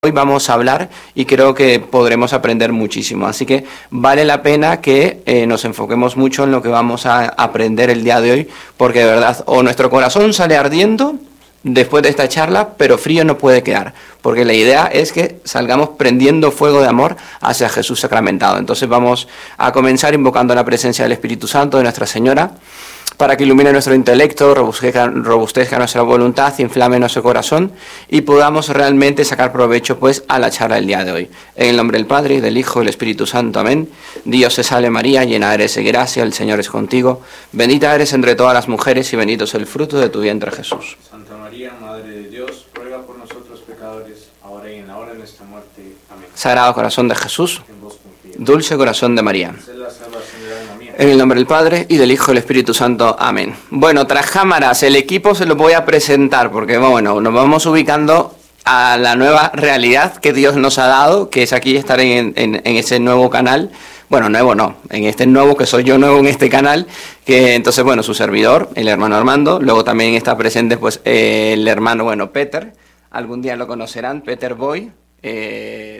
Hoy vamos a hablar y creo que podremos aprender muchísimo, así que vale la pena que nos enfoquemos mucho en lo que vamos a aprender el día de hoy, porque de verdad o nuestro corazón sale ardiendo después de esta charla, pero frío no puede quedar, porque la idea es que salgamos prendiendo fuego de amor hacia Jesús sacramentado. Entonces vamos a comenzar invocando la presencia del Espíritu Santo de Nuestra Señora, para que ilumine nuestro intelecto, robustezca nuestra voluntad, inflame nuestro corazón y podamos realmente sacar provecho pues a la charla del día de hoy. En el nombre del Padre, y del Hijo y del Espíritu Santo. Amén. Dios te salve María, llena eres de gracia, el Señor es contigo. Bendita eres entre todas las mujeres y bendito es el fruto de tu vientre, Jesús. Santa María, Madre de Dios, ruega por nosotros pecadores, ahora y en la hora de nuestra muerte. Amén. Sagrado corazón de Jesús, En vos confío. dulce corazón de María. Sed la salvación del alma mía. En el nombre del Padre, y del Hijo y del Espíritu Santo. Amén. Bueno, tras cámaras, el equipo se lo voy a presentar, porque bueno, nos vamos ubicando a la nueva realidad que Dios nos ha dado, que es aquí estar en ese nuevo canal. Bueno, nuevo no, en este nuevo, que soy yo nuevo en este canal, que entonces, bueno, su servidor, el hermano Armando, luego también está presente pues el hermano, bueno, Peter, algún día lo conocerán, Peter Boy,